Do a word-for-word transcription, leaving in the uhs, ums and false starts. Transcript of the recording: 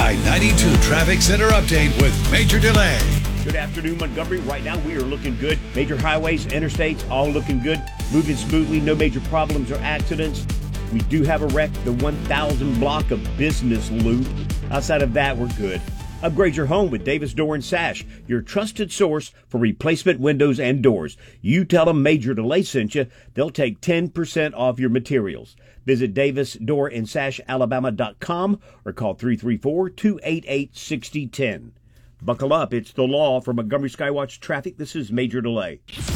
I ninety-two Traffic Center update with Major Delay. Good afternoon, Montgomery. Right now, we are looking good. Major highways, interstates, all looking good. Moving smoothly, no major problems or accidents. We do have a wreck, the one thousand block of Business Loop. Outside of that, we're good. Upgrade your home with Davis Door and Sash, your trusted source for replacement windows and doors. You tell them Major Delay sent you, they'll take ten percent off your materials. Visit Davis Door and Sash Alabama dot com or call three three four, two eight eight, six zero one zero. Buckle up, it's the law. For Montgomery Skywatch Traffic, this is Major Delay.